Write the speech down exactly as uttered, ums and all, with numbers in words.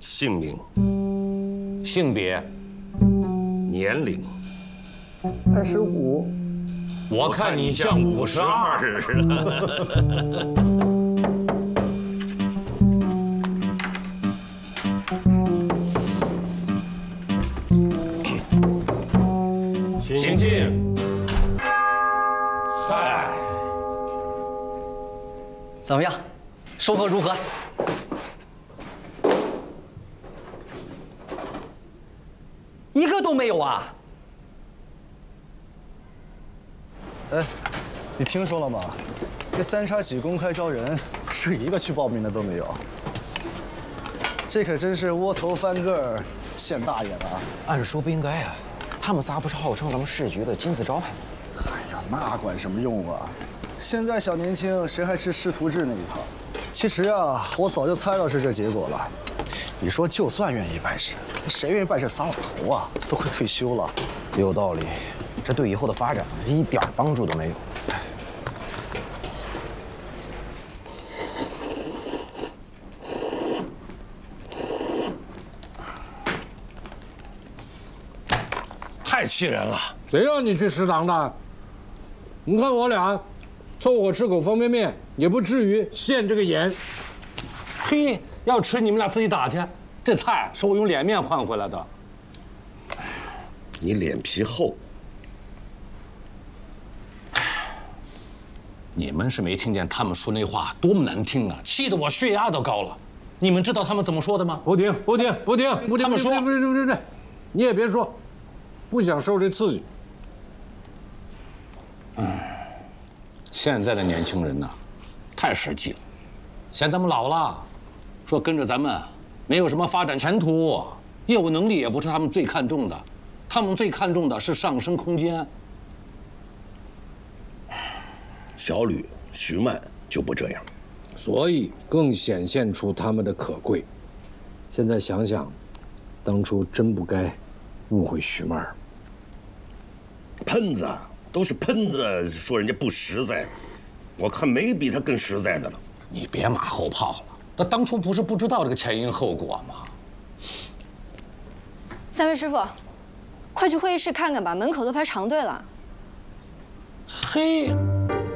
姓名、 性别、 年龄。 二十五。 我看你像五十二。 请进。菜。 怎么样，收获如何？一个都没有啊！ 哎，你听说了吗？这三叉戟公开招人，是一个去报名的都没有。这可真是窝头翻个儿现大爷了。 按说不应该啊，他们仨不是号称咱们市局的金字招牌吗？ 哎呀，那管什么用啊！现在小年轻谁还吃师徒制那一套？其实啊，我早就猜到是这结果了。你说，就算愿意拜师，谁愿意拜这仨老头啊？都快退休了。 有道理，这对以后的发展一点帮助都没有。 太气人了！ 谁让你去食堂的？你看我俩凑合吃口方便面，也不至于现这个眼。 嘿，要吃你们俩自己打去，这菜是我用脸面换回来的。 你脸皮厚。 你们是没听见他们说那话多么难听啊，气得我血压都高了。你们知道他们怎么说的吗？ 不听，不听，不听，不听。 他们说， 不是不是不是，你也别说，不想受这刺激。 嗯，现在的年轻人呐，太实际了，嫌咱们老了，说跟着咱们没有什么发展前途，业务能力也不是他们最看重的，他们最看重的是上升空间。 小吕、徐曼就不这样， 所以更显现出他们的可贵。现在想想，当初真不该误会徐曼儿。 喷子都是喷子，说人家不实在，我看没比他更实在的了。 你别马后炮了，他当初不是不知道这个前因后果吗？ 三位师傅，快去会议室看看吧，门口都排长队了。 嘿。